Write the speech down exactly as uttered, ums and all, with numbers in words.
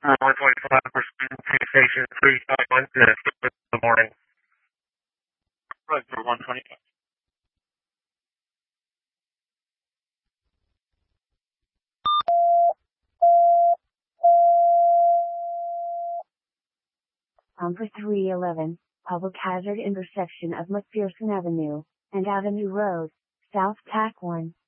one twenty-five percent, Pay Station three five one, in the morning. Right, for one twenty-five. Number three eleven, Public Hazard intersection of McPherson Avenue and Avenue Road, South Tack one.